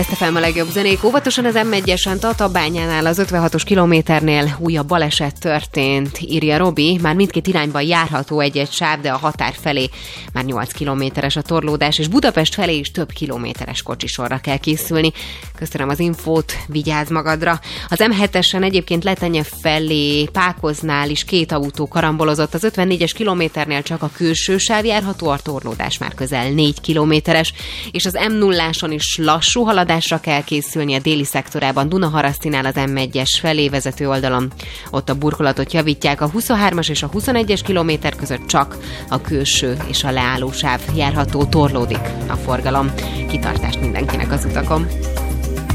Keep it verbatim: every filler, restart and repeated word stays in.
Veszte fel a legjobb zenék. Óvatosan az em egyesen Tatabányánál az ötvenhatos kilométernél újabb baleset történt, írja Robi. Már mindkét irányban járható egy-egy sáv, de a határ felé már nyolc kilométeres a torlódás, és Budapest felé is több kilométeres kocsisorra kell készülni. Köszönöm az infót, vigyázz magadra. Az em hetesen egyébként Letenye felé Pákoznál is két autó karambolozott, az ötvennégyes kilométernél csak a külső sáv járható, a torlódás már közel négy kilométeres, és az em nulláson is lassú haladásra kell készülni a déli szektorában, Dunaharasztinál az em egyes felé vezető oldalon. Ott a burkolatot javítják, a huszonhármas és a huszonegyes kilométer között csak a külső és a leálló sáv járható, torlódik a forgalom. Kitartást mindenkinek az utakon.